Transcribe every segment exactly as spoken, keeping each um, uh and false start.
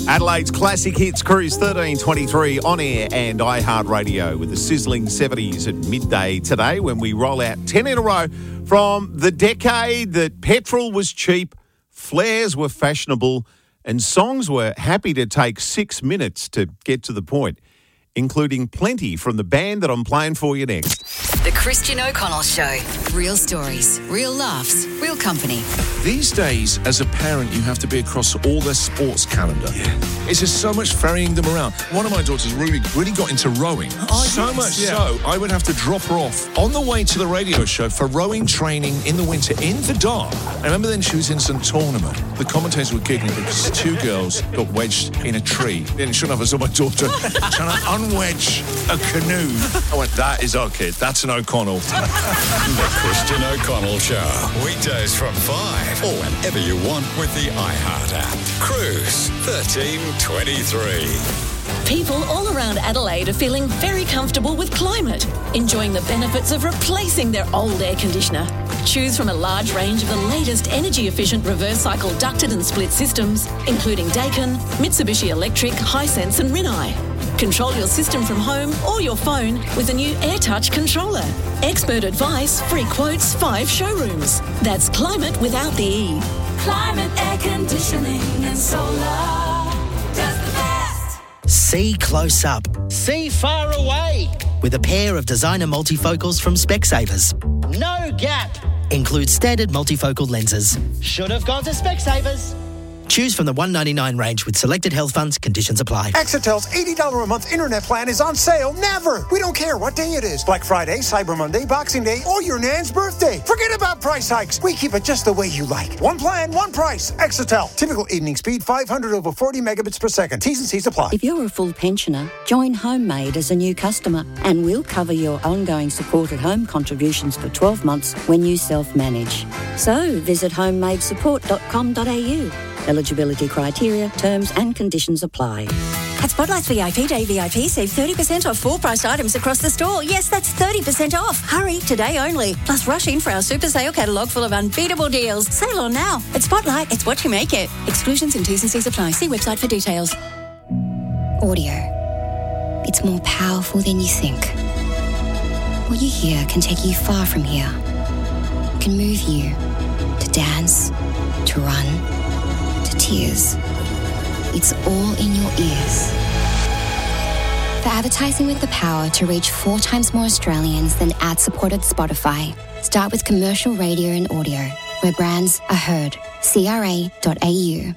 Adelaide's Classic Hits Cruise thirteen twenty-three on air and iHeartRadio with the sizzling seventies at midday today when we roll out ten in a row from the decade that petrol was cheap, flares were fashionable and songs were happy to take six minutes to get to the point, including plenty from the band that I'm playing for you next. The Christian O'Connell Show. Real stories, real laughs, real company. These days, as a parent, you have to be across all their sports calendar. Yeah. It's just so much ferrying them around. One of my daughters really, really got into rowing. Oh, so yes. much yeah. so, I would have to drop her off on the way to the radio show for rowing training in the winter, in the dark. I remember then she was in some tournament. The commentators were giggling because two girls got wedged in a tree. And sure enough, I saw my daughter trying to unwedge a canoe. I went, that is our kid. That's an O'Connell. The Christian O'Connell Show. Weekdays from five or whenever you want with the iHeart app. Cruise thirteen twenty-three. People all around Adelaide are feeling very comfortable with climate, enjoying the benefits of replacing their old air conditioner. Choose from a large range of the latest energy-efficient reverse cycle ducted and split systems, including Daikin, Mitsubishi Electric, Hisense and Rinnai. Control your system from home or your phone with a new AirTouch controller. Expert advice, free quotes, five showrooms. That's climate without the E. Climate air conditioning and solar does the best. See close up. See far away. With a pair of designer multifocals from Specsavers. No gap. Includes standard multifocal lenses. Should have gone to Specsavers. Choose from the one ninety-nine range with selected health funds. Conditions apply. Exetel's eighty dollars a month internet plan is on sale never. We don't care what day it is. Black Friday, Cyber Monday, Boxing Day, or your nan's birthday. Forget about price hikes. We keep it just the way you like. One plan, one price. Exetel. Typical evening speed, five hundred over forty megabits per second. T's and C's apply. If you're a full pensioner, join HomeMade as a new customer and we'll cover your ongoing support at home contributions for twelve months when you self-manage. So visit homemade support dot com dot a u. Eligibility criteria, terms and conditions apply. At Spotlight's V I P Day V I P, save thirty percent off full-priced items across the store. Yes, that's thirty percent off. Hurry, today only. Plus, rush in for our super sale catalogue full of unbeatable deals. Sale on now. At Spotlight, it's what you make it. Exclusions and T's and C's apply. See website for details. Audio. It's more powerful than you think. What you hear can take you far from here. It can move you to dance, to run, to tears. It's all in your ears. For advertising with the power to reach four times more Australians than ad-supported Spotify, start with commercial radio and audio, where brands are heard. C R A dot A U.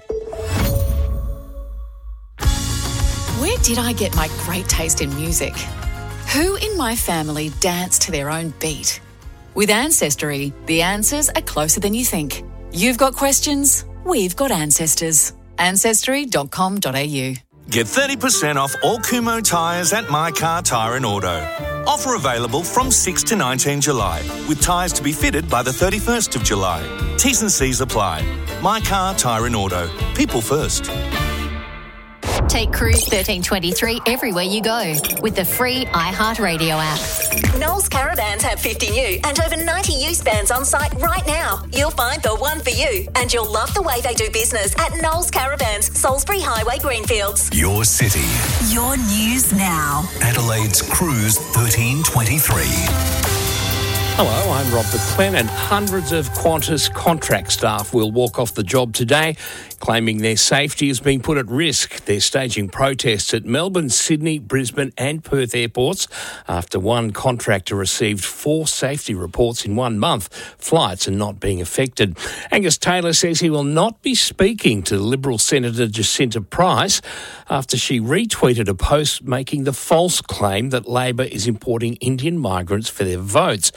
Where did I get my great taste in music? Who in my family danced to their own beat? With Ancestry, the answers are closer than you think. You've got questions, we've got ancestors. ancestry dot com dot a u. Get thirty percent off all Kumho tyres at My Car Tyre and Auto. Offer available from sixth to nineteenth July, with tyres to be fitted by the thirty-first of July. T's and C's apply. My Car Tyre and Auto. People first. Take Cruise thirteen twenty-three everywhere you go with the free iHeartRadio app. Knowles Caravans have fifty new and over ninety used vans on site right now. You'll find the one for you, and you'll love the way they do business at Knowles Caravans, Salisbury Highway, Greenfields. Your city. Your news now. Adelaide's Cruise thirteen twenty-three. Hello, I'm Rob McLean, and hundreds of Qantas contract staff will walk off the job today, claiming their safety is being put at risk. They're staging protests at Melbourne, Sydney, Brisbane and Perth airports after one contractor received four safety reports in one month. Flights are not being affected. Angus Taylor says he will not be speaking to Liberal Senator Jacinta Price after she retweeted a post making the false claim that Labor is importing Indian migrants for their votes.